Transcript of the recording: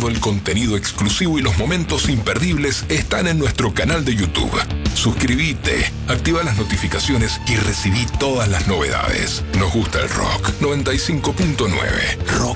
Todo el contenido exclusivo y los momentos imperdibles están en nuestro canal de YouTube. Suscríbete, activa las notificaciones y recibí todas las novedades. Nos gusta el rock. 95.9. Rock